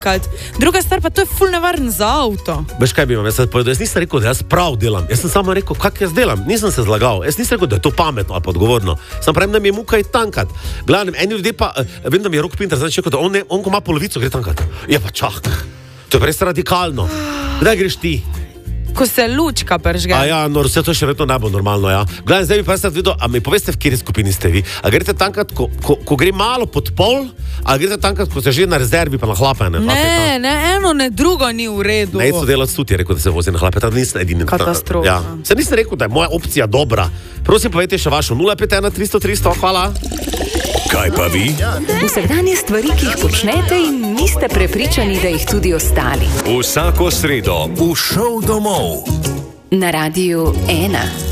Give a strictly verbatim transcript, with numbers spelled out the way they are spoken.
Druga stvar pa, to je ful nevaren za avto. Veš kaj bi vam jaz povedal? Jaz nisem rekel, da jaz prav delam. Jaz sem samo rekel, kak jaz delam. Nisem se zlagal. Jaz nisem rekel, da je to pametno ali pa odgovorno. Sam pravim, da mi je muka i tankat. Glavnem, eni ljudje pa, vem, da mi je Rok Pinter, znači rekel, da on, ne, on ko ima polovico, gre tankat. Je pa čak. To je res radikalno. Kdaj greš ti? Ko se lučka pržge. A ja, no, vse to še vedno ne bo normalno, ja. Gledaj, zdaj bi pa jaz videl, a mi poveste, v kjeri skupini ste vi? A greste tankat, ko, ko, ko gre malo pod pol, a greste tankat, ko ste že na rezervi, pa na hlapene? Ne, ne, eno, ne drugo ni v redu. Ne, so delati tudi, je rekel, da se vozi na hlapene, nisem edini. Katastrofa. Ja. Se nisem rekel, da je moja opcija dobra. Prosim, povejte še vašo nula pet ena tristo tristo, hvala. Kaj pa vi? Vsakdanje stvari, ki jih počnete in niste prepričani, da jih tudi ostali. Vsako sredo v Šov domov. Na Radiu ena.